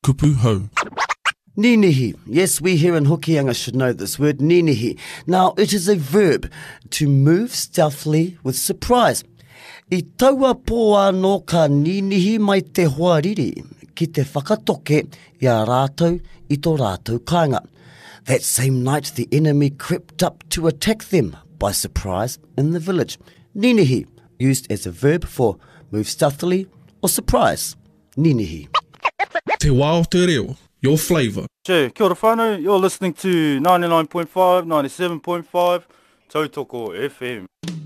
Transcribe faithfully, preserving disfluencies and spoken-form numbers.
kupu hau. Ninihi. Yes, we here in Hokianga should know this word, ninihi. Now, it is a verb to move stealthily with surprise. I taua pō anō ka ninihi mai te hoariri, ki te whakatoke i a rātou i tō rātou kāinga. That same night, the enemy crept up to attack them by surprise in the village. Ninihi, used as a verb for move stealthily or surprise. Ninihi. Te wā o te reo, your flavour. Che, kia ora whānau, you're listening to ninety-nine point five, ninety-seven point five, Tautoko F M.